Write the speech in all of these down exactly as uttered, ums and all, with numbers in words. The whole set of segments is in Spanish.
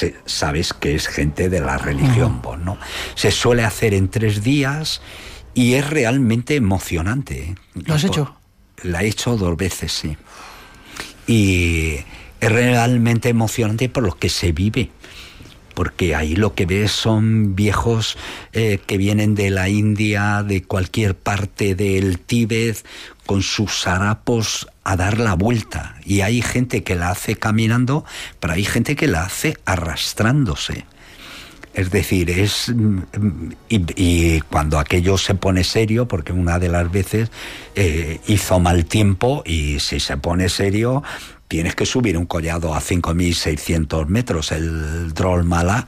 se, sabes que es gente de la religión, uh-huh. ¿no? Se suele hacer en tres días y es realmente emocionante. ¿Lo has hecho? La he hecho dos veces, sí. Y es realmente emocionante por lo que se vive. Porque ahí lo que ves son viejos eh, que vienen de la India, de cualquier parte del Tíbet, con sus harapos a dar la vuelta. Y hay gente que la hace caminando, pero hay gente que la hace arrastrándose. Es decir, es... Y, y cuando aquello se pone serio, porque una de las veces eh, hizo mal tiempo, y si se pone serio... Tienes que subir un collado a cinco mil seiscientos metros, el Drol Mala,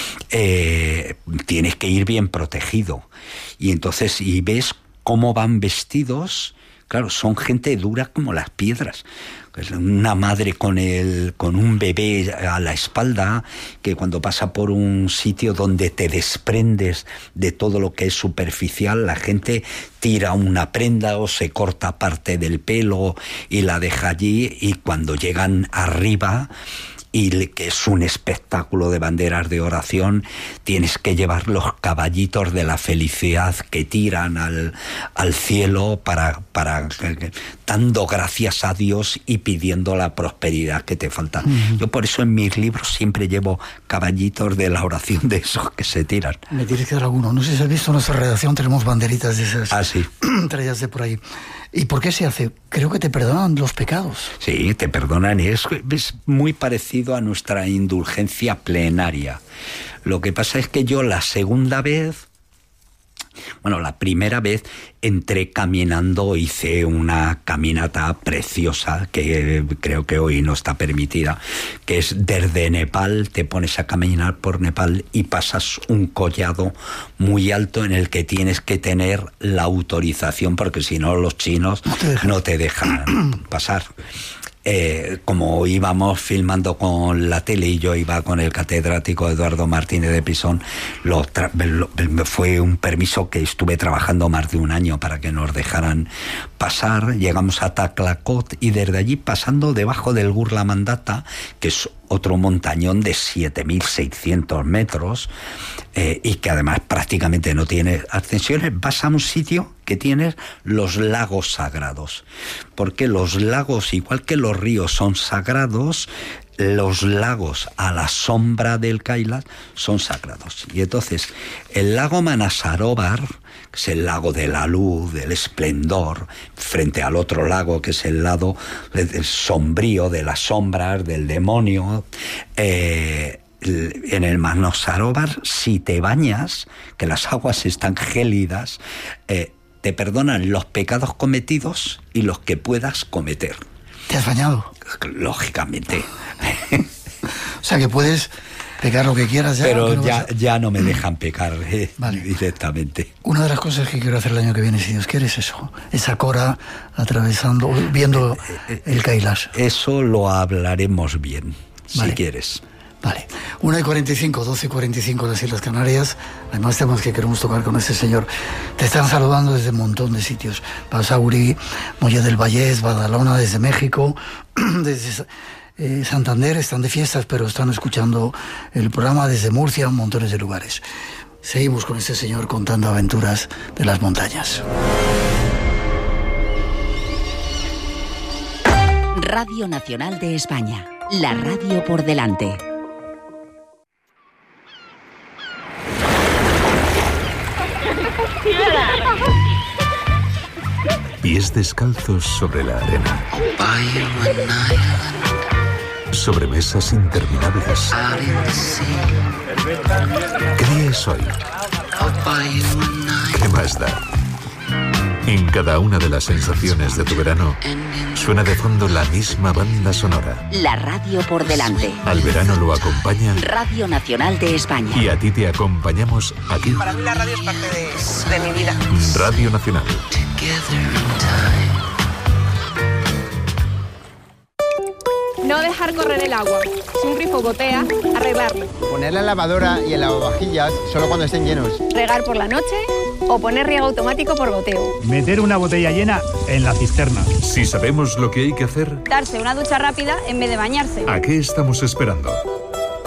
eh, tienes que ir bien protegido. Y entonces, y ves cómo van vestidos, claro, son gente dura como las piedras. Una madre con el, con un bebé a la espalda, que cuando pasa por un sitio donde te desprendes de todo lo que es superficial, la gente tira una prenda o se corta parte del pelo y la deja allí, y cuando llegan arriba, y que es un espectáculo de banderas de oración, tienes que llevar los caballitos de la felicidad que tiran al, al cielo para, para dando gracias a Dios y pidiendo la prosperidad que te falta. Uh-huh. Yo por eso en mis libros siempre llevo caballitos de la oración, de esos que se tiran. Me tienes que dar alguno. No sé si has visto en nuestra redacción, tenemos banderitas de esas. Ah, sí. Traídas de por ahí. ¿Y por qué se hace? Creo que te perdonan los pecados. Sí, te perdonan. Es, es muy parecido a nuestra indulgencia plenaria. Lo que pasa es que yo la segunda vez, bueno, la primera vez entré caminando, hice una caminata preciosa que creo que hoy no está permitida, que es desde Nepal, te pones a caminar por Nepal y pasas un collado muy alto en el que tienes que tener la autorización, porque si no los chinos no te dejan, no te dejan pasar. Eh, como íbamos filmando con la tele y yo iba con el catedrático Eduardo Martínez de Pisón, lo tra- lo, fue un permiso que estuve trabajando más de un año para que nos dejaran pasar. Llegamos a Taklakot y desde allí, pasando debajo del Gurla Mandata, que es otro montañón de siete mil seiscientos metros, eh, y que además prácticamente no tiene ascensiones, vas a un sitio que tiene los lagos sagrados. Porque los lagos, igual que los ríos son sagrados, los lagos a la sombra del Kailas son sagrados. Y entonces, el lago Manasarovar, que es el lago de la luz, del esplendor, frente al otro lago, que es el lado del sombrío, de las sombras, del demonio, eh, en el Manasarovar, si te bañas, que las aguas están gélidas, eh, te perdonan los pecados cometidos y los que puedas cometer. ¿Te has bañado? Lógicamente. O sea que puedes pecar lo que quieras ya. Pero no ya, a... ya no me dejan pecar eh, vale. directamente. Una de las cosas que quiero hacer el año que viene, si Dios quiere, es eso. Esa cora atravesando, viendo el Kailash. Eso lo hablaremos bien, vale. si quieres. Vale, una y cuarenta y cinco, doce y cuarenta y cinco en las Islas Canarias. Hay más temas que queremos tocar con este señor. Te están saludando desde un montón de sitios. Basauri, Molle del Vallés, Badalona, desde México, desde eh, Santander, están de fiestas, pero están escuchando el programa desde Murcia, montones de lugares. Seguimos con este señor contando aventuras de las montañas. Radio Nacional de España, la radio por delante. Pies descalzos sobre la arena. Sobre mesas interminables. ¿Qué día es hoy? ¿Qué más da? En cada una de las sensaciones de tu verano suena de fondo la misma banda sonora. La radio por delante. Al verano lo acompaña Radio Nacional de España. Y a ti te acompañamos aquí. Para mí la radio es parte de, de mi vida. Radio Nacional. No dejar correr el agua. Si un grifo gotea, arreglarlo. Poner la lavadora y el lavavajillas solo cuando estén llenos. Regar por la noche o poner riego automático por goteo. Meter una botella llena en la cisterna. Si sabemos lo que hay que hacer, Darse una ducha rápida en vez de bañarse. ¿a qué estamos esperando?